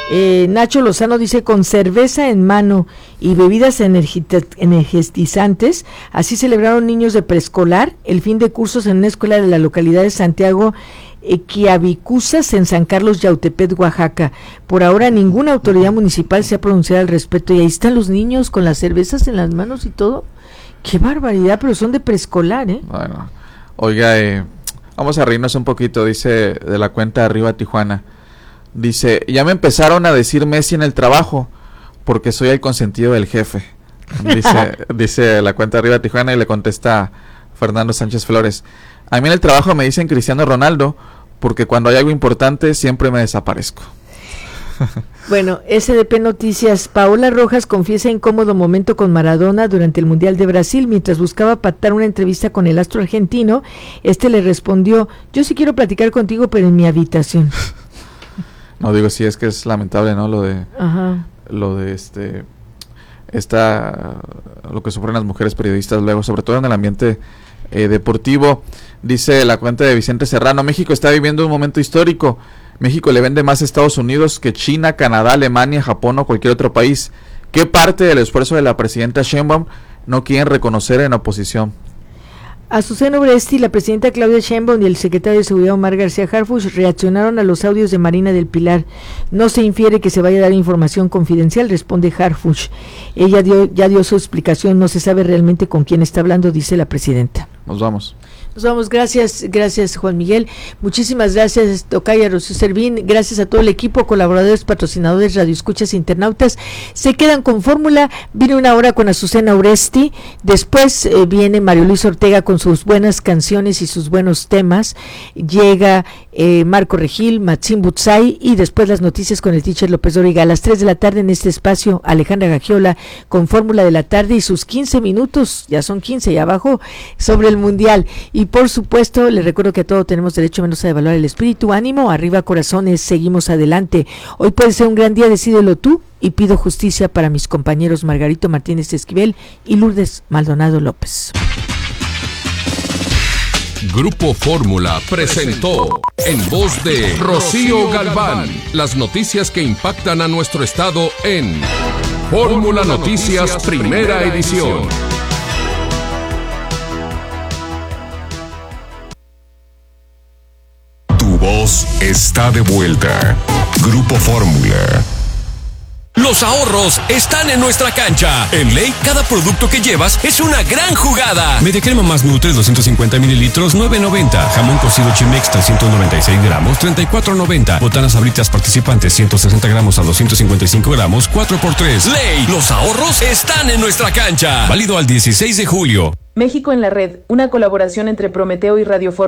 Nacho Lozano dice, con cerveza en mano y bebidas energizantes, así celebraron niños de preescolar el fin de cursos en una escuela de la localidad de Santiago Quiavicuzas en San Carlos Yautepec, Oaxaca. Por ahora ninguna autoridad municipal se ha pronunciado al respecto, y ahí están los niños con las cervezas en las manos y todo. Qué barbaridad, pero son de preescolar, Bueno, oiga, vamos a reírnos un poquito, dice de la cuenta Arriba Tijuana. Dice, ya me empezaron a decir Messi en el trabajo, porque soy el consentido del jefe. Dice la cuenta Arriba Tijuana, y le contesta Fernando Sánchez Flores. A mí en el trabajo me dicen Cristiano Ronaldo, porque cuando hay algo importante siempre me desaparezco. Bueno, SDP Noticias, Paola Rojas confiesa incómodo momento con Maradona durante el Mundial de Brasil. Mientras buscaba pactar una entrevista con el astro argentino, le respondió, yo sí quiero platicar contigo, pero en mi habitación. No, digo, sí, es que es lamentable, ¿no? Lo de lo que sufren las mujeres periodistas luego, sobre todo en el ambiente deportivo. Dice la cuenta de Vicente Serrano, México está viviendo un momento histórico. México le vende más a Estados Unidos que China, Canadá, Alemania, Japón o cualquier otro país. ¿Qué parte del esfuerzo de la presidenta Sheinbaum no quieren reconocer en oposición? Azucena Oresti, la presidenta Claudia Sheinbaum y el secretario de Seguridad Omar García Harfuch reaccionaron a los audios de Marina del Pilar. No se infiere que se vaya a dar información confidencial, responde Harfuch. Ella ya dio su explicación, no se sabe realmente con quién está hablando, dice la presidenta. Nos vamos, gracias Juan Miguel, muchísimas gracias Tocaya Rocío Servín, gracias a todo el equipo, colaboradores, patrocinadores, radioescuchas, internautas. Se quedan con Fórmula, viene una hora con Azucena Oresti, después viene Mario Luis Ortega con sus buenas canciones y sus buenos temas, llega Marco Regil, Maxim Butzai, y después las noticias con el teacher López Dóriga. A las 3 de la tarde en este espacio, Alejandra Gagiola con Fórmula de la Tarde y sus 15 minutos, ya son 15 y abajo, sobre el Mundial. Y por supuesto, les recuerdo que a todo tenemos derecho menos a devaluar el espíritu. Ánimo, arriba corazones, seguimos adelante. Hoy puede ser un gran día, decídelo tú, y pido justicia para mis compañeros Margarito Martínez Esquivel y Lourdes Maldonado López. Grupo Fórmula presentó, en voz de Rocío Galván, las noticias que impactan a nuestro estado en Fórmula Noticias Primera Edición. Tu voz está de vuelta. Grupo Fórmula. Los ahorros están en nuestra cancha. En Ley, cada producto que llevas es una gran jugada. Media crema más Nutre 250 mililitros, $9.90. Jamón cocido Chimex 396 gramos, $34.90. Botanas Sabritas participantes 160 gramos a 255 gramos, 4x3. Ley, los ahorros están en nuestra cancha. Válido al 16 de julio. México en la Red, una colaboración entre Prometeo y Radio Fórmula.